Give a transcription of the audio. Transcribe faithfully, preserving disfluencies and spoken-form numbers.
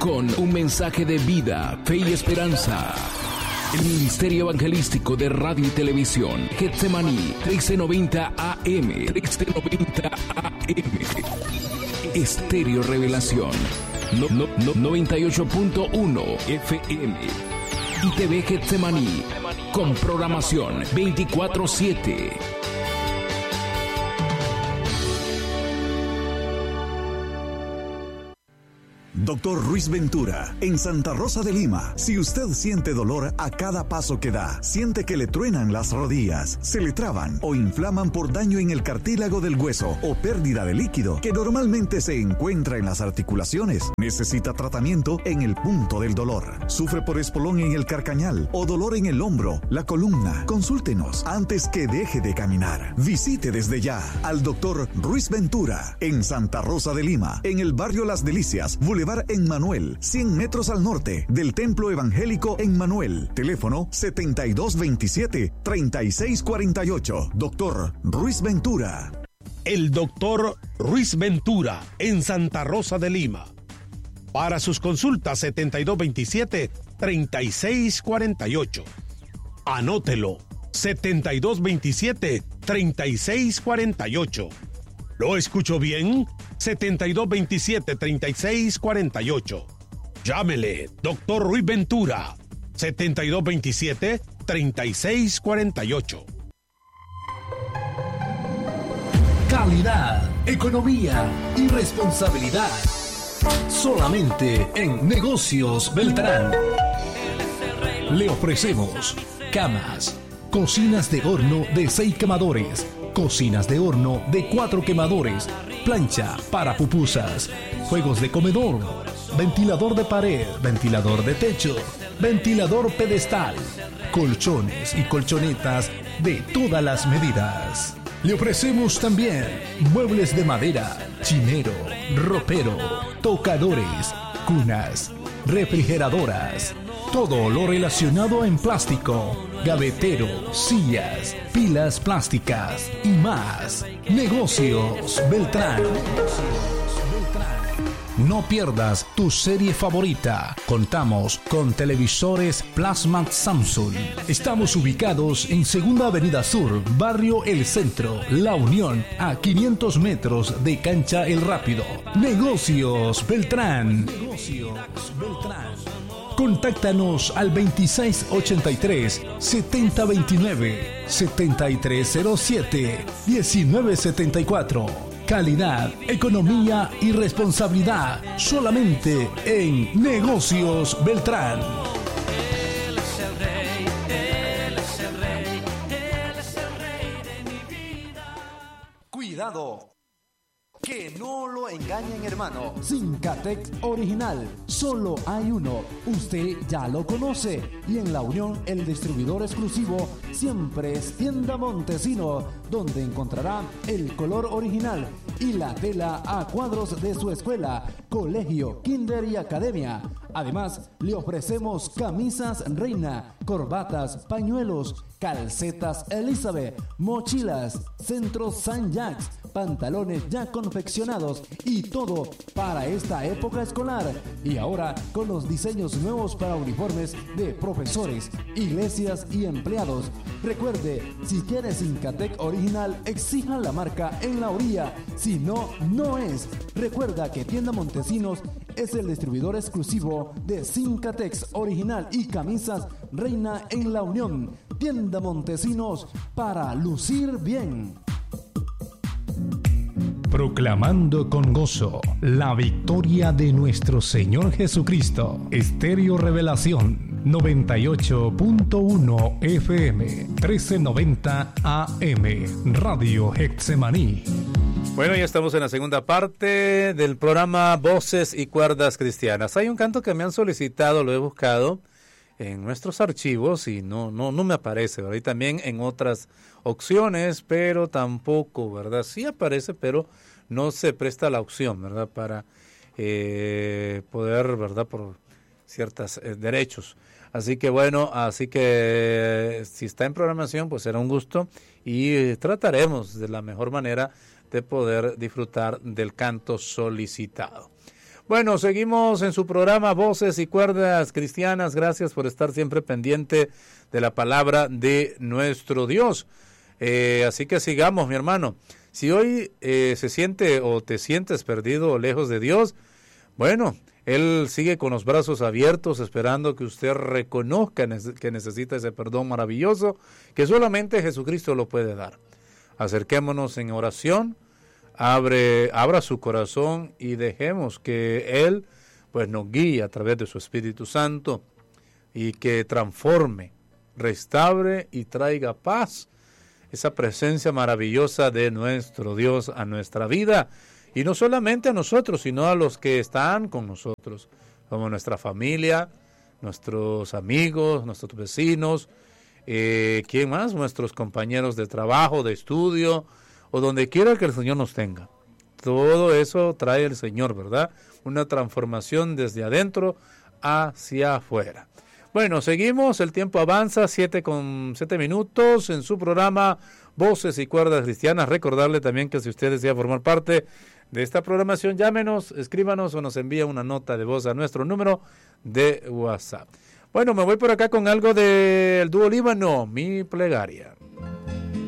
con un mensaje de vida, fe y esperanza. El Ministerio Evangelístico de Radio y Televisión, Getsemaní, trece noventa A M, trece noventa A M. Estéreo Revelación, no, no, no, noventa y ocho punto uno F M. Y T V Getsemaní, con programación veinticuatro siete. Doctor Ruiz Ventura, en Santa Rosa de Lima. Si usted siente dolor a cada paso que da, siente que le truenan las rodillas, se le traban o inflaman por daño en el cartílago del hueso o pérdida de líquido que normalmente se encuentra en las articulaciones, necesita tratamiento en el punto del dolor. Sufre por espolón en el carcañal o dolor en el hombro, la columna. Consúltenos antes que deje de caminar. Visite desde ya al Doctor Ruiz Ventura en Santa Rosa de Lima, en el barrio Las Delicias, Boulevard en Manuel, cien metros al norte del Templo Evangélico en Manuel. Teléfono setenta y dos veintisiete, treinta y seis cuarenta y ocho. Doctor Ruiz Ventura. El Doctor Ruiz Ventura en Santa Rosa de Lima. Para sus consultas setenta y dos veintisiete, treinta y seis cuarenta y ocho. Anótelo. setenta y dos veintisiete, treinta y seis cuarenta y ocho. ¿Lo escucho bien? setenta y dos veintisiete, treinta y seis cuarenta y ocho. Llámele, Doctor Ruiz Ventura, setenta y dos veintisiete, treinta y seis cuarenta y ocho. Calidad, economía y responsabilidad. Solamente en Negocios Beltrán. Le ofrecemos camas, cocinas de horno de seis quemadores, cocinas de horno de cuatro quemadores, plancha para pupusas, juegos de comedor, ventilador de pared, ventilador de techo, ventilador pedestal, colchones y colchonetas de todas las medidas. Le ofrecemos también muebles de madera, chinero, ropero, tocadores, cunas, refrigeradoras, todo lo relacionado en plástico, gavetero, sillas, pilas plásticas y más. Negocios Beltrán. No pierdas tu serie favorita. Contamos con televisores Plasma Samsung. Estamos ubicados en Segunda Avenida Sur, Barrio El Centro, La Unión, a quinientos metros de Cancha El Rápido. Negocios Beltrán. Negocios Beltrán. Contáctanos al veintiséis ochenta y tres, setenta veintinueve, setenta y tres cero siete, diecinueve setenta y cuatro. Calidad, economía y responsabilidad solamente en Negocios Beltrán. Él es el rey, él es el rey, él es el rey de mi vida. Cuidado, que no lo engañen, hermano. Sincatex original, solo hay uno. Usted ya lo conoce. Y en La Unión, el distribuidor exclusivo siempre es Tienda Montesino, donde encontrará el color original y la tela a cuadros de su escuela, colegio, kinder y academia. Además, le ofrecemos camisas Reina, corbatas, pañuelos, calcetas Elizabeth, mochilas, centros Saint Jacques, pantalones ya confeccionados y todo para esta época escolar. Y ahora con los diseños nuevos para uniformes de profesores, iglesias y empleados. Recuerde, si quiere Sincatec original, exija la marca en la orilla. Si no, no es. Recuerda que Tienda Montesinos es el distribuidor exclusivo de Sincatex original y camisas Reina en La Unión. Tienda Montesinos, para lucir bien. Proclamando con gozo la victoria de nuestro Señor Jesucristo. Estéreo Revelación noventa y ocho punto uno F M, trece noventa A M, Radio Getsemaní. Bueno, ya estamos en la segunda parte del programa Voces y Cuerdas Cristianas. Hay un canto que me han solicitado, lo he buscado en nuestros archivos y no no no me aparece, ¿verdad? Y también en otras opciones, pero tampoco, ¿verdad? Sí aparece, pero no se presta la opción, ¿verdad? Para eh, poder, ¿verdad? Por ciertos eh, derechos. Así que bueno, así que eh, si está en programación, pues será un gusto y eh, trataremos de la mejor manera de poder disfrutar del canto solicitado. Bueno, seguimos en su programa Voces y Cuerdas Cristianas. Gracias por estar siempre pendiente de la palabra de nuestro Dios. Eh, así que sigamos, mi hermano. Si hoy eh, se siente o te sientes perdido o lejos de Dios, bueno, Él sigue con los brazos abiertos esperando que usted reconozca que necesita ese perdón maravilloso que solamente Jesucristo lo puede dar. Acerquémonos en oración. Abre, abra su corazón y dejemos que Él pues nos guíe a través de su Espíritu Santo y que transforme, restaure y traiga paz, esa presencia maravillosa de nuestro Dios a nuestra vida, y no solamente a nosotros, sino a los que están con nosotros, como nuestra familia, nuestros amigos, nuestros vecinos, eh, ¿quién más? Nuestros compañeros de trabajo, de estudio, o donde quiera que el Señor nos tenga. Todo eso trae el Señor, ¿verdad? Una transformación desde adentro hacia afuera. Bueno, seguimos, el tiempo avanza, siete con siete minutos en su programa Voces y Cuerdas Cristianas. Recordarle también que si usted desea formar parte de esta programación, llámenos, escríbanos o nos envía una nota de voz a nuestro número de WhatsApp. Bueno, me voy por acá con algo del dúo Líbano, Mi Plegaria.